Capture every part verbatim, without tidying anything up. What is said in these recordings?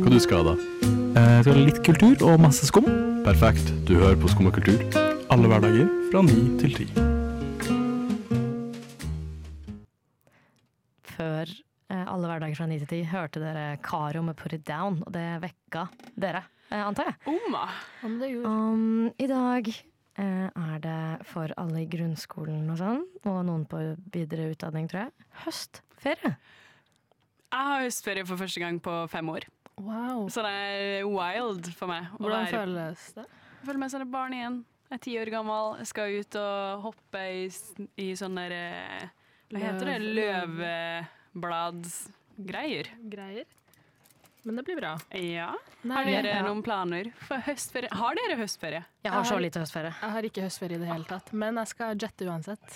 Hva du skal da? Eh, skal ha litt kultur og masse skum. Perfekt, du hører på Skum og kultur. Alle hverdager fra ni til ti. Før eh, alle hverdager fra ni til ti hørte dere Karo med Put It Down, og det vekka dere, eh, antar jeg. Oma. Om det gjorde. Um, I dag eh, er det for alle i grunnskolen og sånn, og noen på videre utdanning, tror jeg, høstferie. Jeg har høstferie for første gang på fem år. Wow. Så det er wild for meg. å Hvordan være- føles det? Jeg føler meg som et barn igjen. Jeg er ti år gammel. Jeg skal ut og hoppe i, s- i sånne der, eh, hva heter det? Løv- Løvebladsgreier. Greier. Men det blir bra. Ja. Nei, Har dere ja. noen planer for høstferie? Har dere høstferie? Jeg har Jeg så har- lite høstferie. Jeg har ikke høstferie i det hele tatt, men jeg skal jette uansett.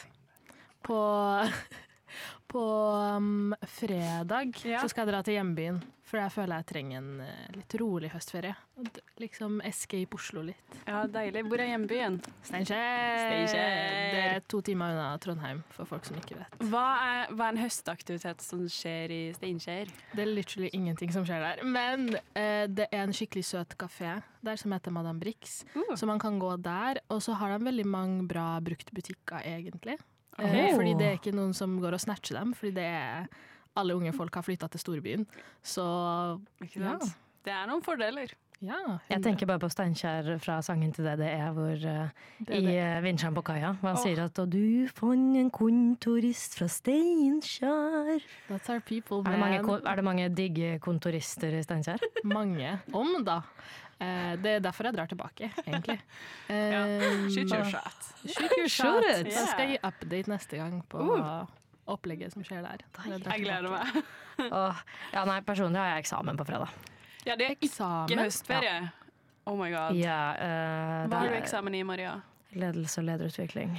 På, på um, fredag Ja. så skal jeg dra til hjembyen, for jeg føler jeg trenger en eh, litt rolig høstferie. Og d- liksom escape Oslo litt. Ja, deilig. Hvor er hjembyen? Steinkjer! Steinkjer. Det er to timer unna Trondheim, for folk som ikke vet. Hva er, hva er en høstaktivitet som skjer i Steinkjer? Det er literally ingenting som skjer der. Men eh, det er en skikkelig søt kafé der som heter Madame Brix. Uh. Så man kan gå der, og så har de veldig mange bra bruktbutikker, egentlig. Oh. Eh, fordi det er ikke noen som går og snatcher dem, fordi det er alle unge folk har flyttet til storbyen. Så Ikke ja. sant? Det er noen fordeler. ja Jeg tenker bare på Steinkjer fra sangen til det det er, hvor eh, det er i det. uh, Vinsjeren på kaia, hvor han Åh. sier at «Og du fant en kontorist fra Steinkjer». That's our people, Er det mange, man. ko- er det mange digge kontorister i Steinkjer? Mange. Om, da. Eh, det er derfor jeg drar tilbake, egentlig. Ja. Eh, Shoot your shot. Shoot your Shoot shot. it. Jeg skal gi update neste gang på Uh. opplegget som skjer der. når drar Jeg gleder tilbake. meg. Åh, ja, nei, personlig har jeg eksamen på fredag. Ja, det er ikke Eksamen. høstferie. Oh my god. Ja, eh, Hva har du det er eksamen i, Maria? ledelse og lederutvikling.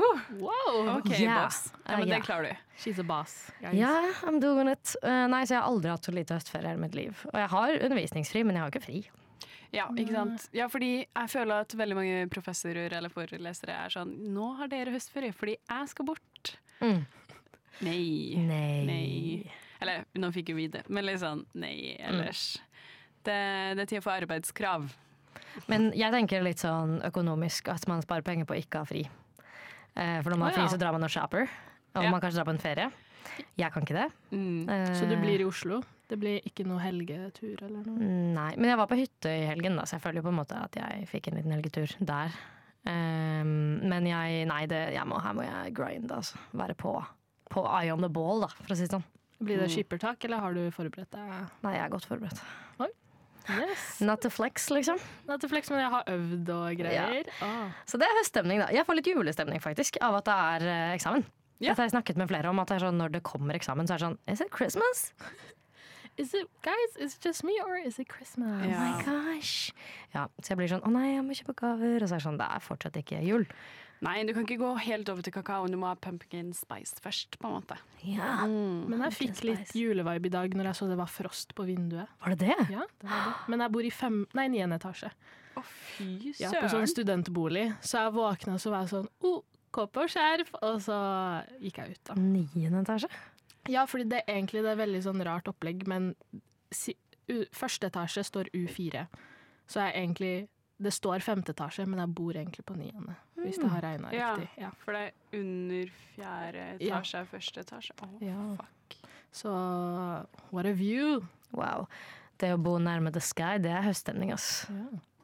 Wow! OK, Ja. boss. Ja, men Ja. det klarer du. She's a boss. guys. Ja, I'm doing it. Eh, nei, så jeg har aldri hatt så lite høstferie i hele mitt liv. Og jeg har undervisningsfri, men jeg har jo ikke fri. Ja, ikke sant? Ja, fordi jeg føler at veldig mange professorer eller forelesere er sånn Nå har dere høstferie fordi jeg skal bort. Mm. Nei. Nei. Nei. Eller, nå fikk jo vi det, men litt sånn nei ellers. Det, det er tid for arbeidskrav. Men jeg tenker litt sånn økonomisk at man sparer penger på å ikke ha fri. Eh, for når man Å, har fri, ja. så drar man og shopper. Og Ja. man kanskje drar på en ferie. Jeg kan ikke det. Mm. Eh, Så du blir i Oslo? Det blir ikke noe helgetur eller noe? Nei, men jeg var på hytte i helgen, da, så jeg føler jo på en måte at jeg fikk en liten helgetur der. Ehm, men jeg, nei, det, jeg må, her må jeg grinde, altså. Være på, på eye on the ball, da, for å si det sånn. Blir det skippertak, eller har du forberedt deg? Nei, jeg er godt forberedt. Yes. Not to flex, liksom. Not to flex, men jeg har øvd og greier. Ah. Så det er høststemning, da. Jeg får litt julestemning, faktisk, av at det er eh, eksamen. Ja. Dette har jeg snakket med flere om, at det er sånn, når det kommer eksamen, så er det sånn Is it Christmas? Is it, guys, is it just me, or is it Christmas? Ja. Oh my gosh. Ja, så jeg blir sånn, å nei, jeg må kjøpe gaver. Og så er det sånn, det er fortsatt ikke jul. Nei, du kan ikke gå helt over til kakaoen. Du må ha pumpkin spice først, på en måte. Ja, Men jeg fikk Pumpkin litt spice. julevibe i dag når jeg så det var frost på vinduet. var det det? Ja, det var det. Men jeg bor i fem, nei, niende etasje. Å, fy Ja, på sånn studentbolig. Så jeg våkna og så var jeg sånn, oh, kåpe og skjerf, og så gikk jeg ut da. Niende etasje? Ja, fordi det er egentlig det er veldig sånn rart opplegg, men si, u, første etasje står U fire. Så jeg egentlig, det står femte etasje, men jeg bor egentlig på niende, hvis det har regnet Ja, riktig. Ja. for det er under fjerde Ja. etasje, første etasje. Å, Ja. fuck. Så what a view! Wow. Det å bo nærme the sky, det er høststemning, ass. Ja.